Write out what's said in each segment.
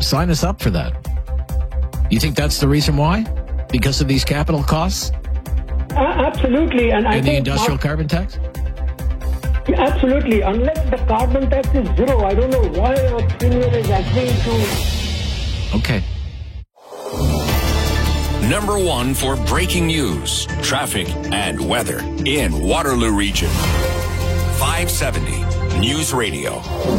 Sign us up for that. You think that's the reason why? Because of these capital costs? Absolutely. And I think the industrial carbon tax? Absolutely. Unless the carbon tax is zero, I don't know why our premier is agreeing to... Okay. Number one for breaking news, traffic, and weather in Waterloo Region. 570 News Radio.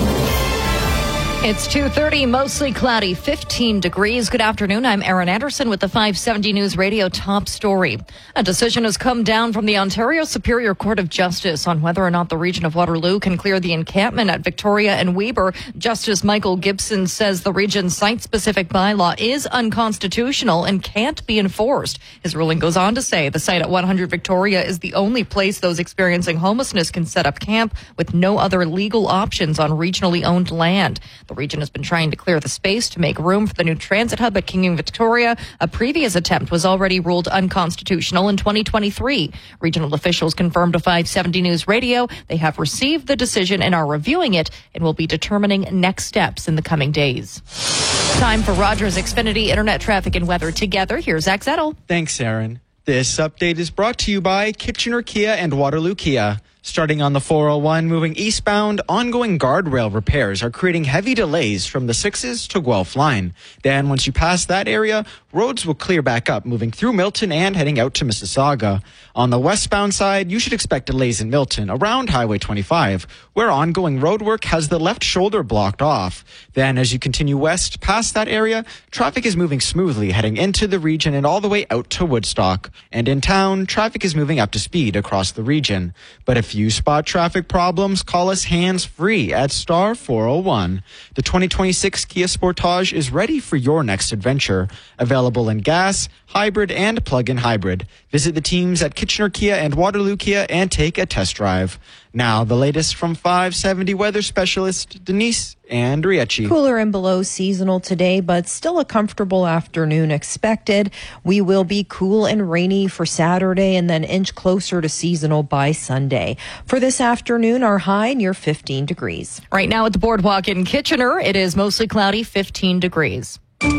It's 2:30, mostly cloudy, 15 degrees. Good afternoon. I'm Erin Anderson with the 570 News Radio top story. A decision has come down from the Ontario Superior Court of Justice on whether or not the region of Waterloo can clear the encampment at Victoria and Weber. Justice Michael Gibson says the region's site-specific bylaw is unconstitutional and can't be enforced. His ruling goes on to say the site at 100 Victoria is the only place those experiencing homelessness can set up camp with no other legal options on regionally owned land. The region has been trying to clear the space to make room for the new transit hub at King and Victoria. A previous attempt was already ruled unconstitutional in 2023. Regional officials confirmed to 570 News Radio they have received the decision and are reviewing it and will be determining next steps in the coming days. Time for Rogers Xfinity Internet Traffic and Weather together. Here's Zach Zettel. Thanks, Aaron. This update is brought to you by Kitchener Kia and Waterloo Kia. Starting on the 401, moving eastbound, ongoing guardrail repairs are creating heavy delays from the 6s to Guelph line. Then, once you pass that area, roads will clear back up, moving through Milton and heading out to Mississauga. On the westbound side, you should expect delays in Milton around Highway 25, where ongoing roadwork has the left shoulder blocked off. Then, as you continue west past that area, traffic is moving smoothly, heading into the region and all the way out to Woodstock. And in town, traffic is moving up to speed across the region. But if you spot traffic problems, call us hands-free at star 401. The 2026 Kia Sportage is ready for your next adventure. Available in gas, hybrid, and plug-in hybrid. Visit the teams at Kitchener Kia and Waterloo Kia and take a test drive. Now, the latest from 570 weather specialist Denise Andriecci. Cooler and below seasonal today, but still a comfortable afternoon expected. We will be cool and rainy for Saturday and then inch closer to seasonal by Sunday. For this afternoon, our high near 15 degrees. Right now at the Boardwalk in Kitchener, it is mostly cloudy, 15 degrees.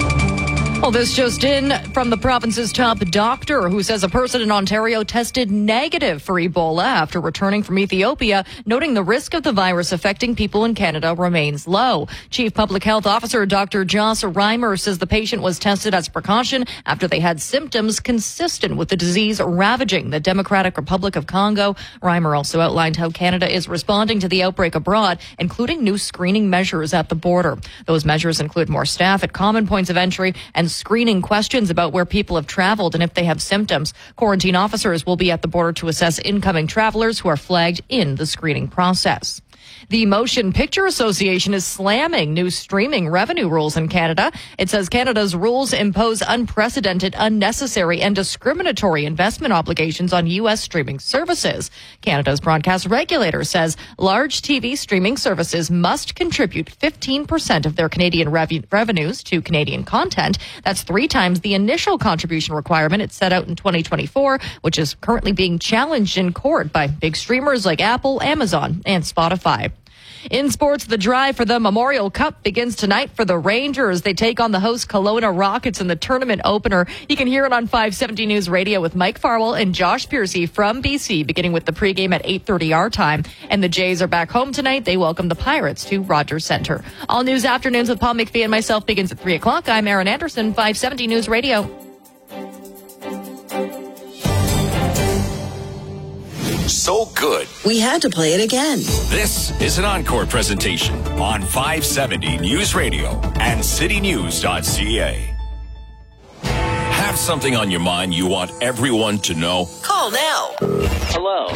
Well, this just in from the province's top doctor, who says a person in Ontario tested negative for Ebola after returning from Ethiopia, noting the risk of the virus affecting people in Canada remains low. Chief Public Health Officer Dr. Joss Reimer says the patient was tested as a precaution after they had symptoms consistent with the disease ravaging the Democratic Republic of Congo. Reimer also outlined how Canada is responding to the outbreak abroad, including new screening measures at the border. Those measures include more staff at common points of entry and screening questions about where people have traveled and if they have symptoms. Quarantine officers will be at the border to assess incoming travelers who are flagged in the screening process. The Motion Picture Association is slamming new streaming revenue rules in Canada. It says Canada's rules impose unprecedented, unnecessary, and discriminatory investment obligations on U.S. streaming services. Canada's broadcast regulator says large TV streaming services must contribute 15% of their Canadian revenues to Canadian content. That's 3 times the initial contribution requirement it set out in 2024, which is currently being challenged in court by big streamers like Apple, Amazon, and Spotify. In sports, the drive for the Memorial Cup begins tonight for the Rangers. They take on the host Kelowna Rockets in the tournament opener. You can hear it on 570 News Radio with Mike Farwell and Josh Piercy from BC, beginning with the pregame at 8:30 our time. And the Jays are back home tonight. They welcome the Pirates to Rogers Centre. All news afternoons with Paul McPhee and myself begins at 3 o'clock. I'm Erin Anderson, 570 News Radio. So good, we had to play it again. This is an encore presentation on 570 News Radio and citynews.ca. Have something on your mind you want everyone to know? Call now. Hello.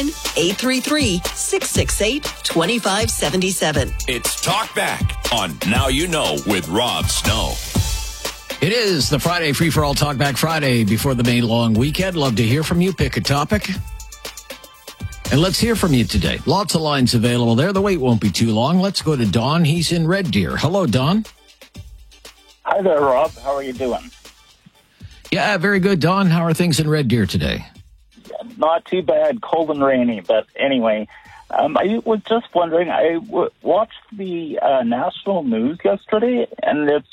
1-833-668-2577. It's Talk Back on Now You Know with Rob Snow. It is the Friday Free for All Talk Back Friday before the May long weekend. Love to hear from you. Pick a topic. And let's hear from you today. Lots of lines available there. The wait won't be too long. Let's go to Don. He's in Red Deer. Hello, Don. Hi there, Rob. How are you doing? Yeah, very good, Don. How are things in Red Deer today? Not too bad. Cold and rainy. But anyway, I was just wondering, I watched the national news yesterday, and it's